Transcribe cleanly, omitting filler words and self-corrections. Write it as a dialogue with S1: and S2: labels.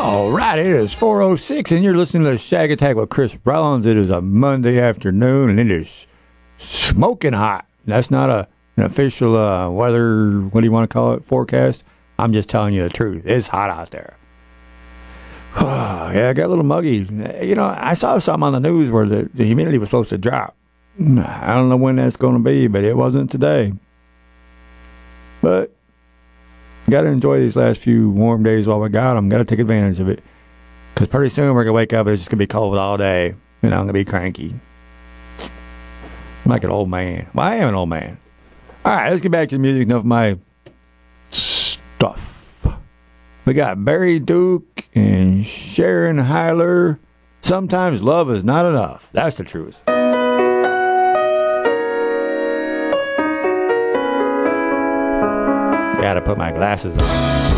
S1: All right, it is 4:06, and you're listening to Shag Attack with Chris Rollins. It is a Monday afternoon, and it is smoking hot. That's not an official weather, what do you want to call it, forecast. I'm just telling you the truth. It's hot out there. Yeah, I got a little muggy. You know, I saw something on the news where the humidity was supposed to drop. I don't know when that's going to be, but it wasn't today. But got to enjoy these last few warm days while we got them. Got to take advantage of it. Because pretty soon we're going to wake up and it's just going to be cold all day. And I'm going to be cranky. I'm like an old man. Well, I am an old man. All right, let's get back to the music. Enough of my stuff. We got Barry Duke and Sharon Hyler. Sometimes love is not enough. That's the truth. Gotta put my glasses on.